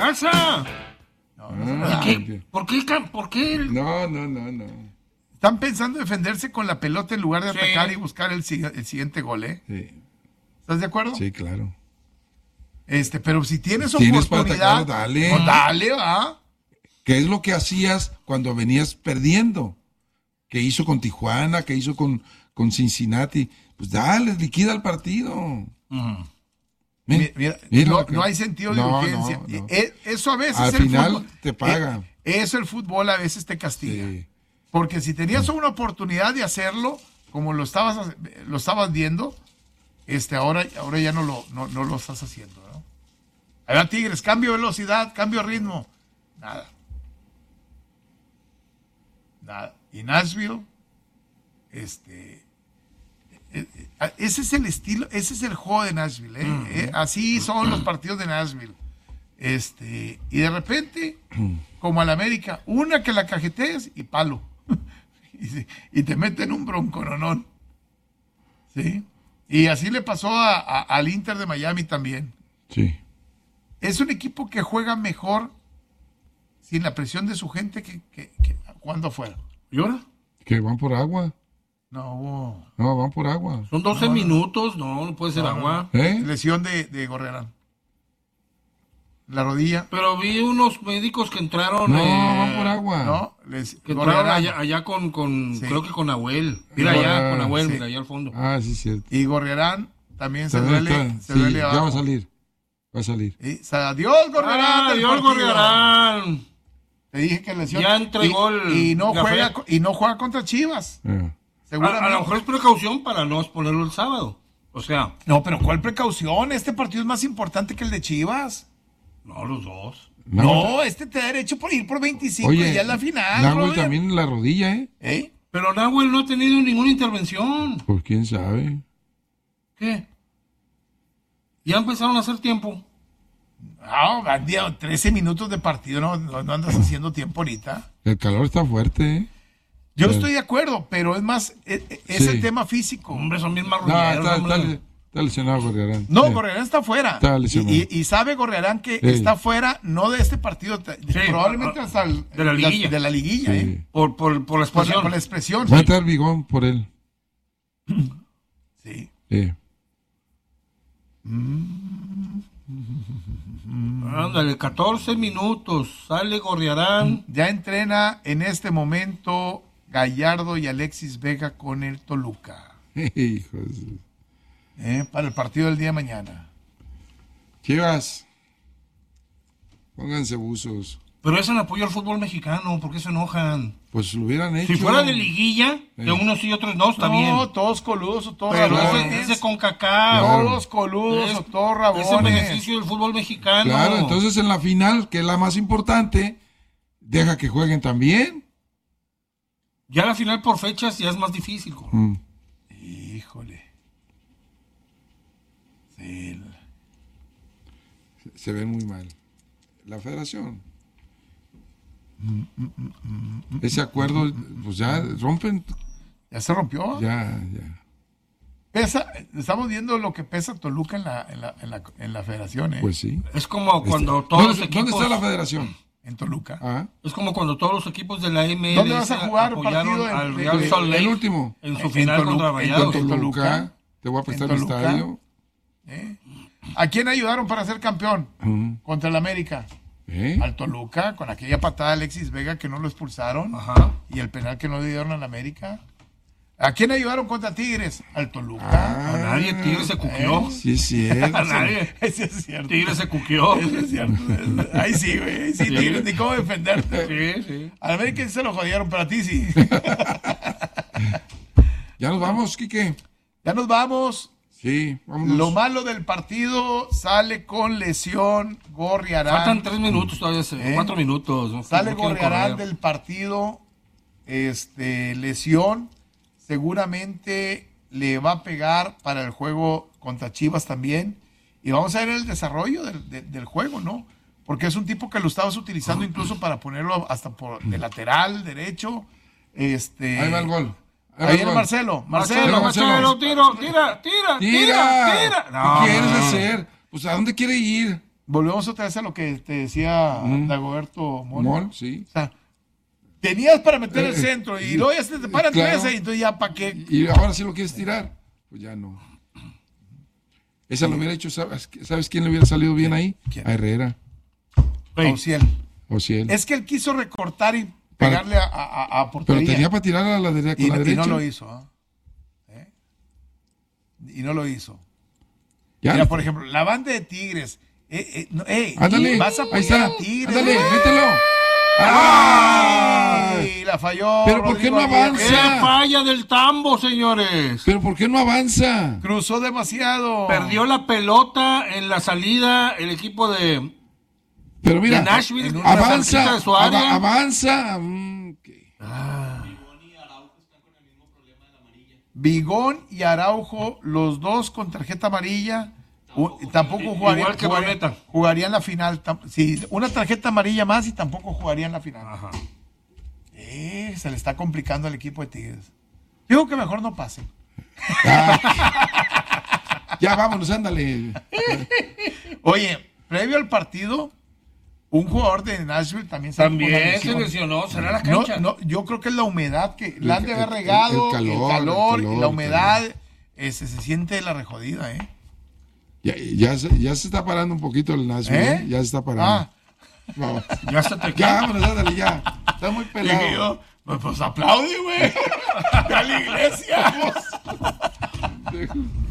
casa. No. ¿Por qué? No. Están pensando defenderse con la pelota en lugar de atacar y buscar el siguiente gol, ¿eh? Sí. ¿Estás de acuerdo? Sí, claro. Pero si tienes Tienes para oportunidad, atacar, dale. pues dale, ¿va? ¿Qué es lo que hacías cuando venías perdiendo? ¿Qué hizo con Tijuana? ¿Qué hizo con Cincinnati? Pues dale, liquida el partido. Mira, no hay sentido de urgencia. No. Eso a veces al el final fútbol te paga. Eso el fútbol a veces te castiga. Sí. Porque si tenías una oportunidad de hacerlo, como lo estabas viendo, ahora ya no lo estás haciendo, ¿no? Ahí va Tigres, cambio de velocidad, cambio de ritmo. Nada. Y Nashville, ese es el estilo, ese es el juego de Nashville, así son los partidos de Nashville. Y de repente, como al América, una que la cajetees y palo. y te meten un broncononón. ¿Sí? Y así le pasó al Inter de Miami también. Sí. Es un equipo que juega mejor sin la presión de su gente que jugando afuera. ¿Y ahora? Que van por agua. No, van por agua. Son 12 minutos, no puede ser agua. Lesión de Gorriarán. La rodilla. Pero vi unos médicos que entraron. Van por agua. No, que entraron allá con creo que con Nahuel. Mira allá con Nahuel, mira allá al fondo. Ah, sí, cierto. Y Gorriarán también se duele ya abajo. va a salir. Adiós, Gorriarán. Adiós, Gorriarán. Te dije que lesión. Ya entregó y no juega contra Chivas. A lo mejor es precaución para no exponerlo el sábado. O sea. No, pero ¿cuál precaución? Este partido es más importante que el de Chivas. No, los dos. No, te da derecho por ir por 25 y ya es la final. Nahuel también en la rodilla, ¿eh? Pero Nahuel no ha tenido ninguna intervención. Pues quién sabe. ¿Qué? Ya empezaron a hacer tiempo. No, van 13 minutos de partido, no andas haciendo tiempo ahorita. El calor está fuerte, ¿eh? Yo estoy de acuerdo, pero es más, es el tema físico. Hombre, son bien marrulleros. Está lesionado Gorriarán. No, Gorriarán está fuera. Está lesionado. Y sabe Gorriarán que está fuera, no de este partido, probablemente hasta de la liguilla. De la liguilla, sí. Por la expresión. Por la expresión. Va a estar Bigón por él. Sí. Ándale, 14 minutos. Sale Gorriarán. Ya entrena en este momento Gallardo y Alexis Vega con el Toluca. Hijos. Para el partido del día de mañana. Chivas, pónganse buzos. Pero es en apoyo al fútbol mexicano, ¿por qué se enojan? Pues lo hubieran hecho. Si fuera de liguilla, de unos y otros no, está bien. No, todos coludos o todos rabones. Es de CONCACAF. Todos coludos o todos rabones. Es el beneficio del fútbol mexicano. Claro, entonces en la final, que es la más importante, deja que jueguen también. Ya la final por fechas ya es más difícil. Híjole. Sí. Se ve muy mal. La federación. Ese acuerdo, pues ya rompen. ¿Ya se rompió? Ya. Estamos viendo lo que pesa Toluca en la federación, ¿eh? Pues sí. Es como cuando todos los equipos... ¿Dónde está la federación? En Toluca. Ah. Es como cuando todos los equipos de la MLS ¿Dónde vas a jugar apoyaron partido al Real Salt Lake el último en su final contra Rayados. En Toluca. Te voy a prestar el estadio. ¿A quién ayudaron para ser campeón? Contra el América. Al Toluca, con aquella patada de Alexis Vega que no lo expulsaron. Ajá. Y el penal que no le dieron al América. ¿A quién ayudaron contra Tigres? Al Toluca. A nadie, Tigres se cuqueó. Sí, es cierto. A nadie. Ese es cierto. Tigres se cuqueó. Ese es cierto. Ahí sí, güey. Ahí sí, Tigres, ni cómo defenderte. Sí. Al América sí se lo jodieron, pero a ti sí. Ya nos vamos, Quique. Ya nos vamos. Sí, vámonos. Lo malo del partido, sale con lesión Gorriarán. Faltan 3 minutos todavía, 4 minutos. No, sale Gorriarán del partido, lesión. Seguramente le va a pegar para el juego contra Chivas también. Y vamos a ver el desarrollo del juego, ¿no? Porque es un tipo que lo estabas utilizando incluso para ponerlo hasta de lateral derecho. Ahí va el gol. Ahí viene Marcelo, tira. ¿Qué quieres hacer? Pues ¿a dónde quiere ir? Volvemos otra vez a lo que te decía Dagoberto Mol, sí. O sea, tenías para meter el centro y luego ya se te paran claro. 13 y entonces ya para qué. Y ahora sí lo quieres tirar. Pues ya no. Esa lo hubiera hecho, ¿sabes quién le hubiera salido bien ahí? ¿Quién? A Herrera. Ociel. Ociel. Es que él quiso recortar y pegarle a portería. Pero tenía para tirar a la derecha. Y, Con la derecha. y no lo hizo. Y no lo hizo. Ya, Mira, por ejemplo, la banda de Tigres. Ándale, vas a ahí apoyar está. a Tigres. Ándale, mételo. ¡Ay! La falló. Pero ¿por qué no Rodrigo Aguirre. avanza? ¡Qué falla del Tambo, señores! Pero ¿por qué no avanza? Cruzó demasiado. Perdió la pelota en la salida el equipo de Pero mira, de Nashville. en una avanza, cerquita de su área. avanza. Bigón y Araujo, los dos con tarjeta amarilla. Tampoco Igual que Boneta. jugarían la final. Sí, una tarjeta amarilla más y tampoco jugarían la final. Ajá. Se le está complicando al equipo de Tigres. Yo digo que mejor no pase. Ya vámonos, ándale. Oye, previo al partido, un jugador de Nashville también se lesionó. ¿Será la cancha? No, yo creo que es la humedad que la han de haber regado, el calor y la humedad. Se siente la rejodida, Ya se está parando un poquito el Nashville. Ya se está parando. No. Ya se te Ya, vámonos, ándale, ya. Está muy pelado. Pues aplaude, güey. A la iglesia.